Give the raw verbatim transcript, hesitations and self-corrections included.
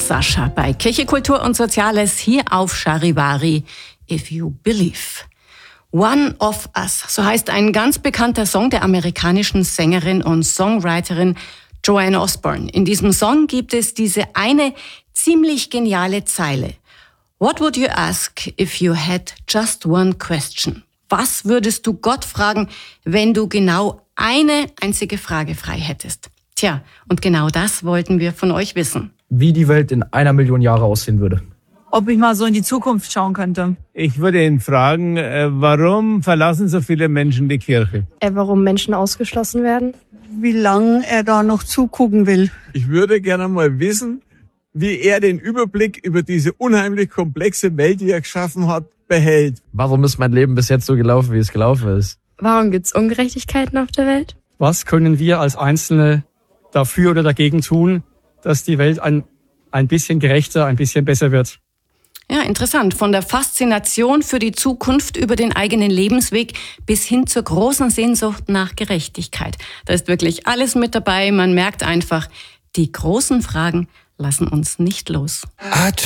Sascha bei Kirche, Kultur und Soziales hier auf Charivari, If You Believe. One of Us, so heißt ein ganz bekannter Song der amerikanischen Sängerin und Songwriterin Joanne Osborne. In diesem Song gibt es diese eine ziemlich geniale Zeile. What would you ask if you had just one question? Was würdest du Gott fragen, wenn du genau eine einzige Frage frei hättest? Tja, und genau das wollten wir von euch wissen. Wie die Welt in einer Million Jahre aussehen würde. Ob ich mal so in die Zukunft schauen könnte. Ich würde ihn fragen, warum verlassen so viele Menschen die Kirche? Äh, warum Menschen ausgeschlossen werden? Wie lange er da noch zugucken will. Ich würde gerne mal wissen, wie er den Überblick über diese unheimlich komplexe Welt, die er geschaffen hat, behält. Warum ist mein Leben bis jetzt so gelaufen, wie es gelaufen ist? Warum gibt's Ungerechtigkeiten auf der Welt? Was können wir als Einzelne dafür oder dagegen tun, dass die Welt ein, ein bisschen gerechter, ein bisschen besser wird? Ja, interessant. Von der Faszination für die Zukunft über den eigenen Lebensweg bis hin zur großen Sehnsucht nach Gerechtigkeit. Da ist wirklich alles mit dabei. Man merkt einfach, die großen Fragen lassen uns nicht los. I